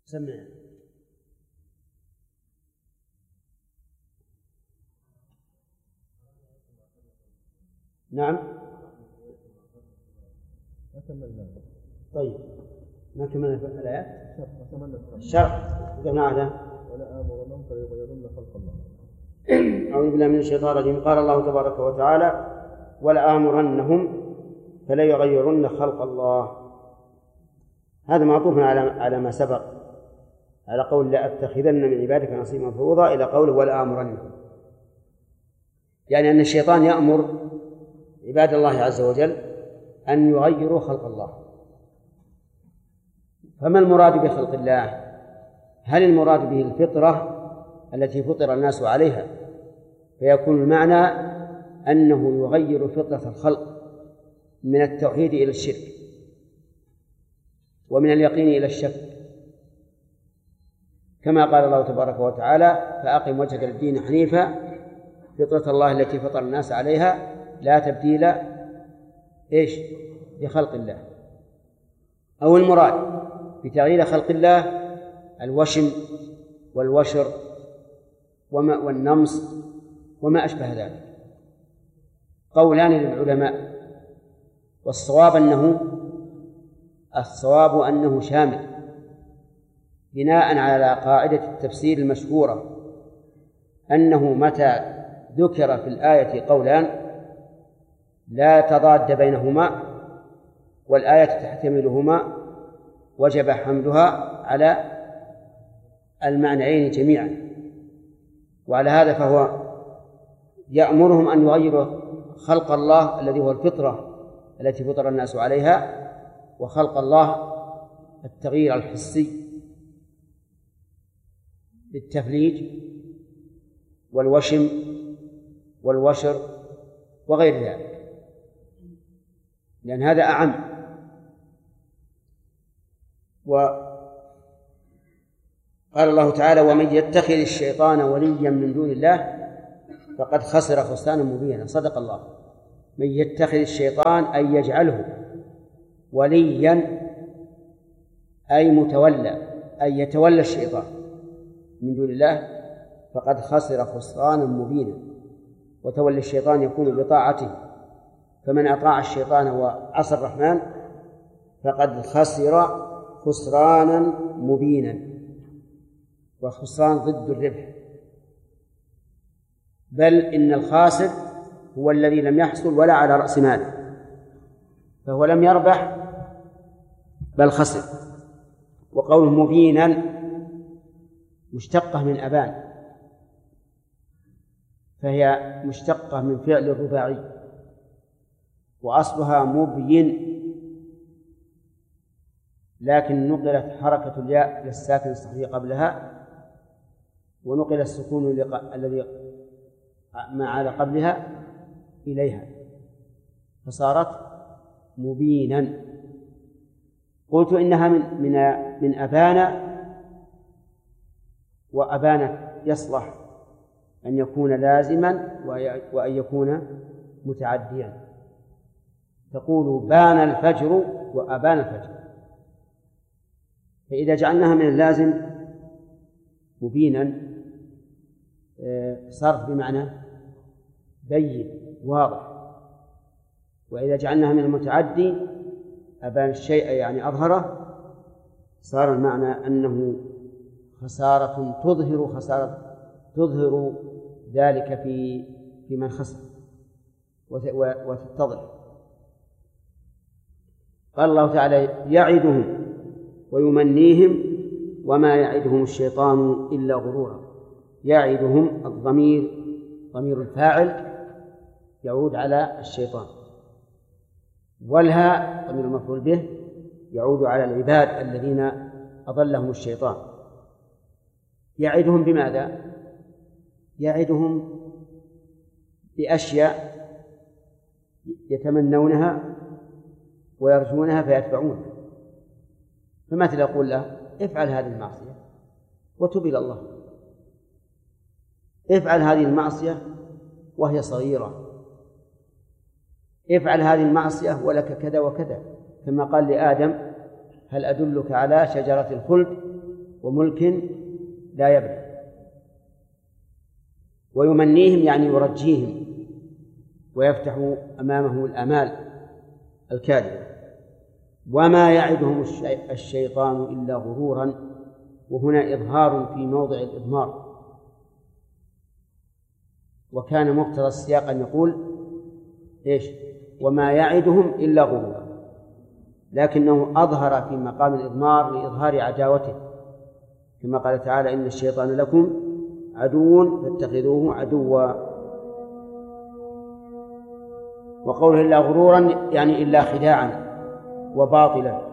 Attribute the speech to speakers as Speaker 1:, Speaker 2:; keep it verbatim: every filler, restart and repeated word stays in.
Speaker 1: سمع. نعم. طيب ما كملنا الآيات. الشرح قلنا هذا.
Speaker 2: ولا آمرنهم فليغيرن خلق الله.
Speaker 1: أعوذ بالله من الشيطان الرجيم. قال الله تبارك وتعالى: ولا آمرنهم فليغيرن خلق الله. هذا معطوف على على ما سبق، على قول لا أتخذن من عبادك نصيبا مفروضا، إلى قوله ولا آمرنهم، يعني أن الشيطان يأمر عباد الله عز وجل أن يغيروا خلق الله. فما المراد بخلق الله؟ هل المراد به الفطرة التي فطر الناس عليها، فيكون المعنى أنه يغير فطرة الخلق من التوحيد إلى الشرك، ومن اليقين إلى الشك، كما قال الله تبارك وتعالى: فأقم وجهك للدين حنيفا فطرة الله التي فطر الناس عليها لا تبديل إيش لخلق الله. أو المراد بتغيير خلق الله الوشم والوشر وما والنمص وما أشبه ذلك. قولان للعلماء، والصواب أنه الصواب أنه شامل، بناء على قاعدة التفسير المشهورة أنه متى ذكر في الآية قولان لا تضاد بينهما والآية تحتملهما وجب حملها على المعنيين جميعا. وعلى هذا فهو يأمرهم أن يغيروا خلق الله الذي هو الفطرة التي فطر الناس عليها، وخلق الله التغيير الحسي بالتفليج والوشم والوشر وغير ذلك، لأن هذا أعم. وقال الله تعالى: ومن يتخذ الشيطان وليا من دون الله فقد خسر خسرانا مبينا. صدق الله. من يتخذ الشيطان أي يجعله وليا أي متولى، أي يتولى الشيطان من دون الله فقد خسر خسرانا مبينا. وتولي الشيطان يكون بطاعته، فمن أطاع الشيطان وعصى الرحمن فقد خسر خسرانا مبينا. وخسران ضد الربح، بل إن الخاسر هو الذي لم يحصل ولا على رأس ماله، فهو لم يربح بل خسر. وقوله مبينا مشتقة من أبان، فهي مشتقة من فعل الرباعي، وأصلها مبين، لكن نقلت حركة الياء للساكن الصحيح قبلها، ونقل السكون الذي ما على قبلها إليها فصارت مبينا. قلت إنها من من من أبان، وأبان يصلح أن يكون لازما وأن يكون متعديا. تقول بان الفجر وأبان الفجر، فإذا جعلناها من اللازم مبينا صرف بمعنى بين واضح، وإذا جعلناها من المتعدي أبان الشيء يعني أظهره، صار المعنى أنه خسارة تظهر خسارة تظهر ذلك في في من خسر وتتضح. قال الله تعالى: يعدهم ويمنيهم وما يعدهم الشيطان إلا غرورا. يعدهم الضمير ضمير الفاعل يعود على الشيطان، والها ضمير المفعول به يعود على العباد الذين أضلهم الشيطان. يعدهم بماذا؟ يعدهم بأشياء يتمنونها ويرجونها فيتبعونها. فمثل يقول له: افعل هذه المعصية وتب إلى الله، افعل هذه المعصية وهي صغيرة، افعل هذه المعصية ولك كذا وكذا، كما قال لآدم: هل أدلك على شجرة الخلد وملك لا يبلى. ويمنيهم يعني يرجيهم ويفتح أمامهم الآمال الكاذبة. وما يعدهم الشيطان إلا غرورا، وهنا إظهار في موضع الإضمار، وكان مقتضى السياق أن يقول إيش؟ وما يعدهم إلا غرورا، لكنه أظهر في مقام الإضمار لإظهار عداوته، كما قال تعالى إن الشيطان لكم عدو فاتخذوه عدوا. وقوله إلا غرورا يعني إلا خداعا وباطلا